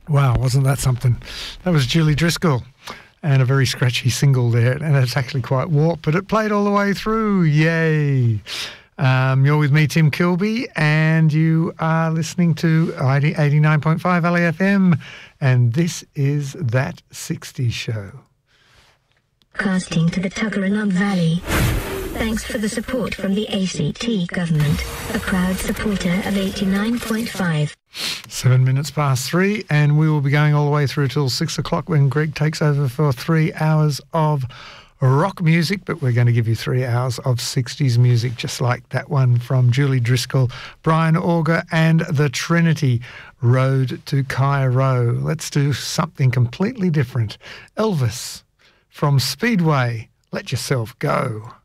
Wow, wasn't that something? That was Julie Driscoll, and a very scratchy single there, and it's actually quite warped, but it played all the way through. Yay! You're with me, Tim Kilby, and you are listening to 89.5 LAFM, and this is That 60s Show. Casting to the Tuggeranong Valley. Thanks for the support from the ACT government, a proud supporter of 89.5. 7 minutes past 3, and we will be going all the way through till 6 o'clock when Greg takes over for 3 hours of rock music, but we're going to give you 3 hours of 60s music, just like that one from Julie Driscoll, Brian Auger and the Trinity, Road to Cairo. Let's do something completely different. Elvis from Speedway, Let Yourself Go.